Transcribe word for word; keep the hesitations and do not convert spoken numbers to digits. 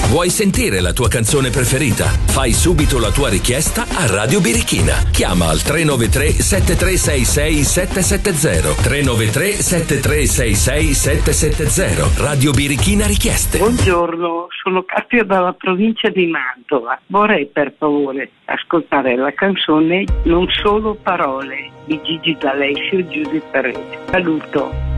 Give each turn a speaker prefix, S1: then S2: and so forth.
S1: Vuoi sentire la tua canzone preferita? Fai subito la tua richiesta a Radio Birichina. Chiama al tre nove tre sette tre sei sei sette sette zero tre nove tre sette tre sei sei sette sette zero. Radio Birichina Richieste.
S2: Buongiorno, sono Katia dalla provincia di Mantova. Vorrei per favore ascoltare la canzone Non solo parole di Gigi D'Alessio e Giuseppe Reti. Saluto.